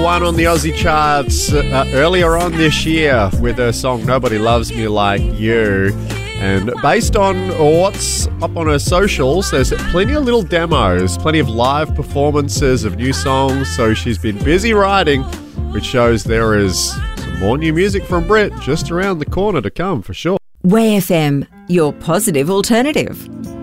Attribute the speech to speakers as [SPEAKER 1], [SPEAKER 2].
[SPEAKER 1] One on the Aussie charts earlier on this year with her song Nobody Loves Me Like You. And based on what's up on her socials, there's plenty of little demos, plenty of live performances of new songs, so she's been busy writing, which shows there is some more new music from Brit just around the corner to come for sure.
[SPEAKER 2] Way FM, your positive alternative.